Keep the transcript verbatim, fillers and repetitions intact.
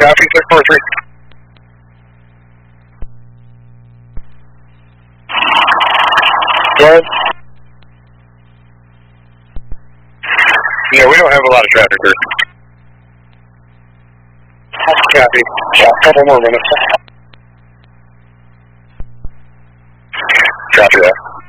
Copy, six four three. Go ahead. Yeah, we don't have a lot of traffic here. Copy. A couple more minutes. Copy that.